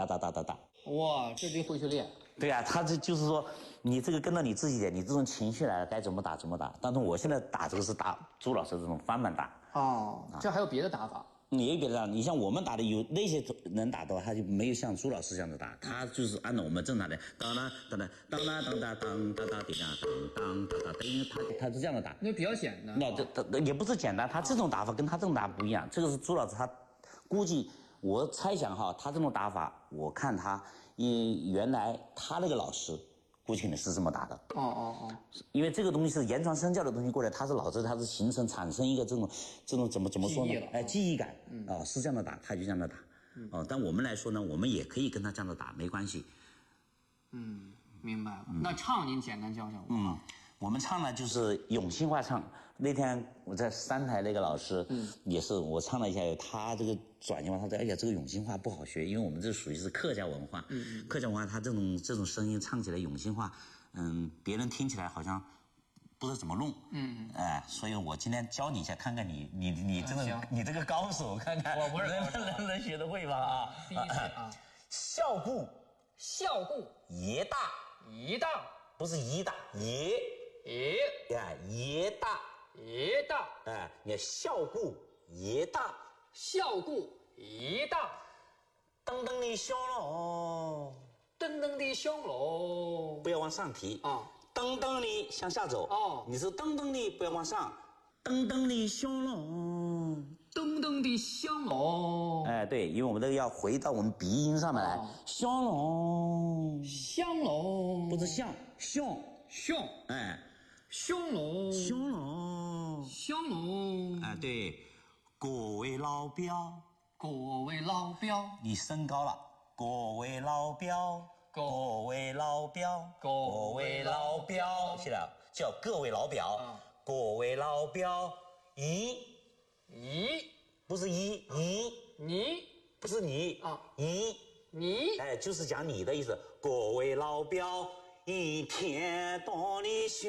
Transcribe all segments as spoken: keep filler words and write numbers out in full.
打打打打。 哇，这就会去练。 对啊，他这就是说，你这个跟着你自己点，你这种情绪来了，该怎么打怎么打。但是我现在打这个是打朱老师这种翻版打。 哦，这还有别的打法？ 你也别打，你像我们打的有那些人打的话，他就没有像朱老师这样子打，他就是按照我们正常的当当当当当当当当当当当叮当当当当叮，他他是这样的打。 那比较简单。 那这这也不是简单，他这种打法跟他这种打法不一样。这个是朱老师他估计我猜想哈，他这种打法，我看他因原来他那个老师。估计呢是这么打的， 哦哦哦， 因为这个东西是言传身教的东西过来，它是脑子它是形成产生一个这种这种怎么怎么说呢？哎，记忆感，嗯啊、哦、是这样的打，他就这样的打，嗯、哦，但我们来说呢，我们也可以跟他这样的打，没关系。 嗯，明白了。嗯、那唱您简单教教我。 嗯，我们唱呢就是永兴话唱。那天我在三台那个老师，嗯，也是我唱了一下，他这个转音话，他说：“哎呀，这个永兴话不好学，因为我们这属于是客家文化，嗯，客家文化他这种这种声音唱起来永兴话，嗯，别人听起来好像不知道怎么弄，嗯，哎，所以我今天教你一下，看看你你你这个你这个高手，看看我不是能能能学得会吧？啊， 第一次啊， 孝固孝固爷大爷大， 不是姨大爷爷哎爷大。” 爷大， 哎，你看孝固爷大， 孝固爷大， 噔噔的响喽， 噔噔的响喽， 不要往上提啊， 噔噔的向下走哦， 你是噔噔的不要往上，噔噔的响喽， 噔噔的响喽， 哎，对，因为我们这个要回到我们鼻音上面来， 哦、 响喽， 响喽， 不是像响响， 哎。 响喽， 响喽， 响喽！ 哎，对，各位老表， 各位老表， 你升高了，各位老表，各位老表，各位老表，现在叫各位老表，啊、各位老表，一， 一， 不是一，你， 你， 不是你啊， 你， 你， 哎，就是讲你的意思，各位老表。一天到你响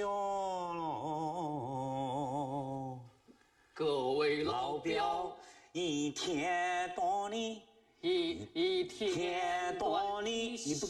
喽， 各位老表， 一天到你， 一一天到你， 你不。